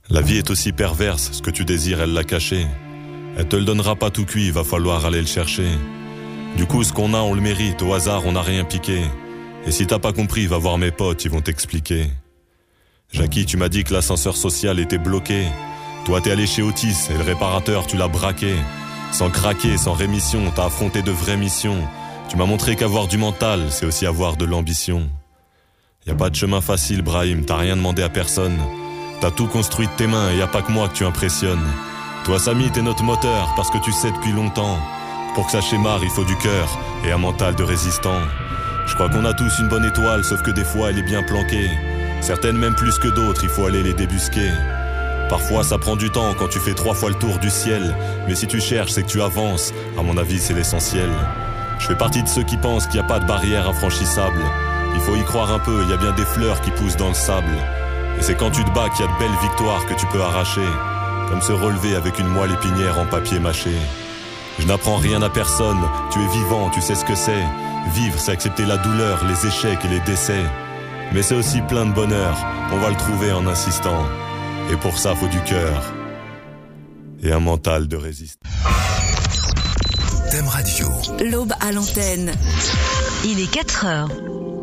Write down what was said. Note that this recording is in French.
La vie est aussi perverse, ce que tu désires, elle l'a caché. Elle te le donnera pas tout cuit, va falloir aller le chercher. Du coup, ce qu'on a, on le mérite, au hasard, on n'a rien piqué. Et si t'as pas compris, va voir mes potes, ils vont t'expliquer. Jackie, tu m'as dit que l'ascenseur social était bloqué. Toi, t'es allé chez Otis, et le réparateur, tu l'as braqué. Sans craquer, sans rémission, t'as affronté de vraies missions. Tu m'as montré qu'avoir du mental, c'est aussi avoir de l'ambition. Y a pas de chemin facile, Brahim, t'as rien demandé à personne. T'as tout construit de tes mains, et y a pas que moi que tu impressionnes. Toi, Samy, t'es notre moteur, parce que tu sais depuis longtemps. Pour que ça schémare, il faut du cœur, et un mental de résistant. Je crois qu'on a tous une bonne étoile, sauf que des fois, elle est bien planquée. Certaines même plus que d'autres, il faut aller les débusquer. Parfois ça prend du temps quand tu fais 3 fois le tour du ciel. Mais si tu cherches, c'est que tu avances. À mon avis, c'est l'essentiel. Je fais partie de ceux qui pensent qu'il n'y a pas de barrière infranchissable. Il faut y croire un peu, il y a bien des fleurs qui poussent dans le sable. Et c'est quand tu te bats qu'il y a de belles victoires que tu peux arracher. Comme se relever avec une moelle épinière en papier mâché. Je n'apprends rien à personne, tu es vivant, tu sais ce que c'est. Vivre, c'est accepter la douleur, les échecs et les décès. Mais c'est aussi plein de bonheur, on va le trouver en insistant. Et pour ça, faut du cœur et un mental de résistance. Thème Radio. L'aube à l'antenne. Il est 4 heures.